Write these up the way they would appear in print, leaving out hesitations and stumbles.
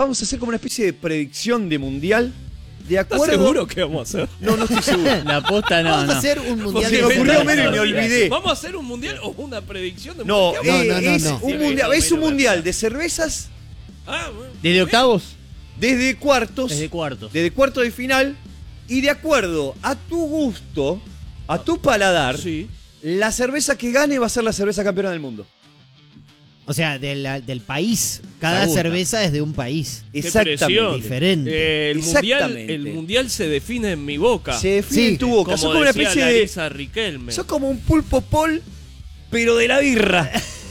vamos a hacer como una especie de predicción de mundial. De acuerdo. ¿Estás seguro que vamos a hacer? No estoy seguro. La posta no. Vamos a no. hacer un mundial Porque de me ocurrió fútbol. medio y me olvidé. ¿Vamos a hacer un mundial o una predicción de No, mundial? es no. un mundial. Es un mundial de cervezas Ah, bueno. ¿Desde octavos? desde cuartos. Desde cuartos. Desde cuartos de final. Y de acuerdo a tu gusto, a tu paladar, Sí. la cerveza que gane va a ser la cerveza campeona del mundo. O sea, del país. Cada Segunda. cerveza es de un país. Qué Exactamente. presión. Diferente. Exactamente. El mundial se define en mi boca. Se define Sí, en tu boca. Sos como como una decía especie de. Larisa Riquelme. Sos como un pulpo pol, pero de la birra.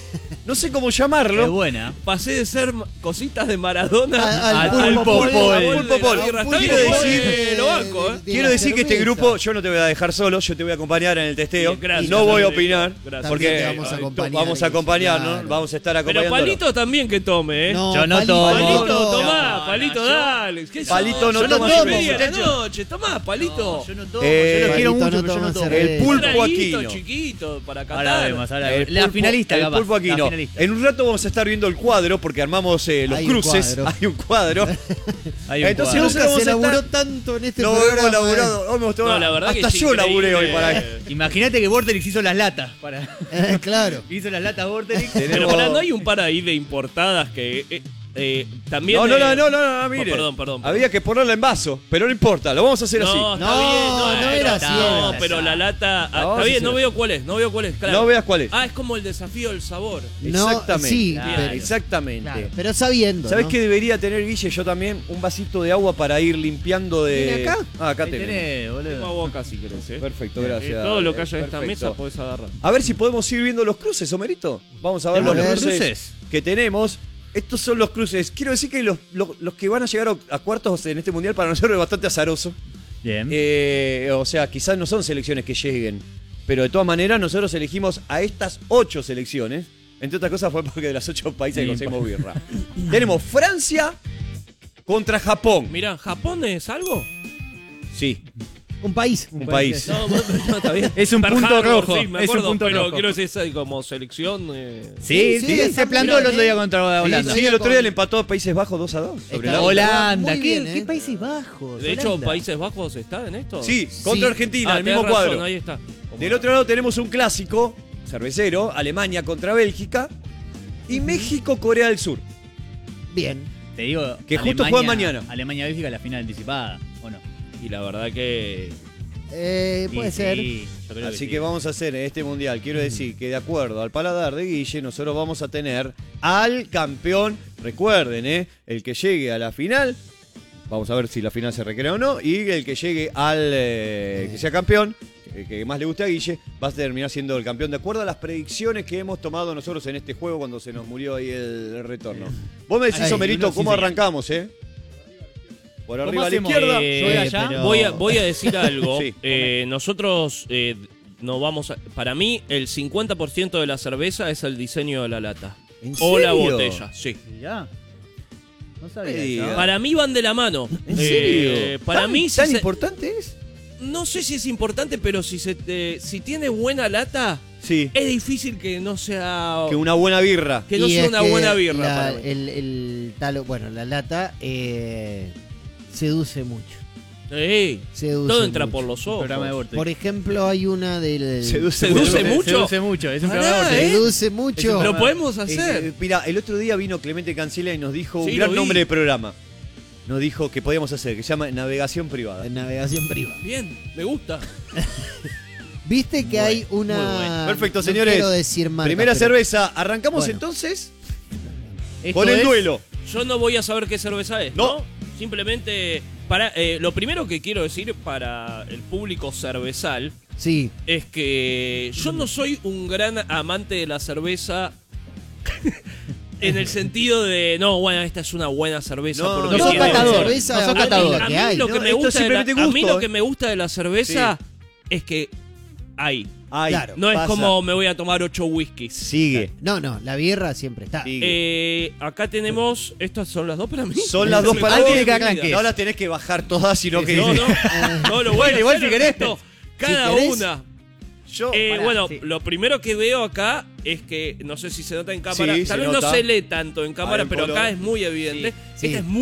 No sé cómo llamarlo. Es buena. Pasé de ser cositas de Maradona Al pulpo pol. pol. al Pulpo pol. de la birra. Está Quiero bien, decir- lo banco, ¿eh? de Quiero la decir que este cerveza. grupo, yo no te voy a dejar solo, yo te voy a acompañar en el testeo. Bien, gracias, no voy a Federico. opinar, Gracias. porque También te vamos a acompañar, vamos a acompañarnos, claro. vamos a estar Pero acompañando. Palito también que tome, ¿eh? No, Yo no Palito, tomo. Palito, no. tomá, No, Palito, no, dale. ¿Qué Palito sos? no Son toma las cerveza. 9:30 de la noche, tomá, Palito. Yo no tomo, Eh, yo lo quiero Palito mucho, no pero yo toma no tomo. cerveza. El pulpo Traguito Aquino. chiquito para Ahora catar. vemos, ahora El vemos. La pulpo- finalista, el capaz. pulpo Aquino. La finalista. En un rato vamos a estar viendo el cuadro porque armamos los Hay un cruces. cuadro. Hay un cuadro. Hay un Entonces, cuadro. nosotros Nunca vamos se a laburó estar- tanto en este No programa. hemos laburado. Hoy hemos tomado- No, la verdad hasta que es yo laburé hoy increíble. para esto. Imagínate que Vorterix hizo las latas. Claro. Hizo las latas Vorterix. Pero pará, ¿no hay un par ahí de importadas que también... No, mire. Perdón. Había que ponerla en vaso, pero no importa, lo vamos a hacer así. No, está No, bien. no era así, No, era pero la lata... No, está sí, bien, sí. no veo cuál es, claro. No veas cuál es. Ah, es como el desafío del sabor. No, Exactamente. sí, Claro. pero, Exactamente. claro, pero sabiendo. ¿Sabés ¿no? qué debería tener Guille? Yo también, un vasito de agua para ir limpiando de. ¿Tiene acá? Ah, acá Ahí tenemos. tenés, Toma boludo. boca si querés, ¿eh? Perfecto, gracias. Todo lo que haya en esta Perfecto. mesa podés agarrar. A ver si podemos ir viendo los cruces, Homerito. Vamos a ver ¿Tenemos los los cruces que tenemos. Estos son los cruces. Quiero decir que los que van a llegar a cuartos en este mundial para nosotros es bastante azaroso. Bien. O sea, quizás no son selecciones que lleguen. Pero de todas maneras, nosotros elegimos a estas 8 selecciones. Entre otras cosas fue porque de las 8 países Sí, conseguimos birra. Tenemos Francia contra Japón. Mirá, ¿Japón es algo? Sí, Un país. un país. No, está bien. Es un Pearl punto Harbor, rojo, sí, me es un acuerdo, punto pero rojo. quiero decir, es como selección... Sí, sí, sí, está se plantó el bien, otro día contra Sí, Holanda. sí, el otro día le empató a Países Bajos 2-2 sobre Está la Holanda, Muy ¿qué, bien, qué ¿eh? Países Bajos? De hecho, Holanda. Países Bajos está en esto. Sí, contra Argentina, el tenés mismo razón, cuadro. ahí está. Del otro lado tenemos un clásico cervecero, Alemania contra Bélgica y México, Corea del Sur. Bien. Te digo Que justo juegan mañana. Alemania-Bélgica la final anticipada, ¿o no? Y la verdad que... Puede Sí, ser. sí, yo creo Así sí. que vamos a hacer en este mundial, quiero decir que de acuerdo al paladar de Guille, nosotros vamos a tener al campeón, recuerden, el que llegue a la final, vamos a ver si la final se recrea o no, y el que llegue al que sea campeón, que más le guste a Guille, va a terminar siendo el campeón de acuerdo a las predicciones que hemos tomado nosotros en este juego cuando se nos murió ahí el retorno. Vos me decís, Ay, Homerito, sí, ¿cómo señor. arramos, Por ¿Cómo arriba a la hacemos? izquierda. Yo voy allá. pero- Voy a decir algo. Sí. Nosotros no vamos a... Para mí, el 50% de la cerveza es el diseño de la lata. ¿En O la serio? botella, sí. Mirá. No sabía Me eso. diga. Para mí van de la mano. ¿En serio? Para ¿Tan- mí, ¿Tan si se- importante es? no sé si es importante, pero si tiene buena lata, Sí. es difícil que no sea... Que una buena birra. que no Y sea es una que buena birra la- para mí. el talo, bueno, la lata seduce mucho. Seduce Todo entra mucho. por los ojos. Programa de Vortex. Por ejemplo, hay una del. Seduce Seduce mucho. Seduce mucho. Es un Pará, programa de Vortex. Seduce mucho. Lo podemos hacer. Mira, el otro día vino Clemente Cancela y nos dijo Sí, un lo gran vi. nombre de programa. Nos dijo que podíamos hacer, que se llama Navegación Privada. En navegación privada. Bien, me gusta. Viste que hay una. muy bueno. Perfecto, no señores. quiero decir marca, Primera pero- cerveza. Arrancamos Bueno. entonces Esto con el es- duelo. Yo no voy a saber qué cerveza es, No. ¿no? Simplemente, lo primero que quiero decir para el público cervezal Sí. es que yo no soy un gran amante de la cerveza en el sentido de, no, bueno, esta es una buena cerveza. No, porque no sos tiene- catador, cerveza no sos es la catador. que hay. lo que No, me esto gusta de la, simplemente a mí gusto, lo que me gusta de la cerveza es que hay. Ay, Claro. No es pasa. como me voy a tomar 8 whiskies. Sigue. No, la birra siempre está. Sigue. Acá tenemos, estas son las dos para mí. Son las dos Me para jode mí. mi que vida. arranque. No las tenés que bajar todas, sino que No, no, no, lo voy Bueno, a igual hacer, si querés. Ernesto. Cada Si querés. una. yo. Pará, Bueno, sí. lo primero que veo acá es que, no sé si se nota en cámara, Sí, tal se vez nota. no se lee tanto en cámara, el pero color. acá es muy evidente. Sí. Esta es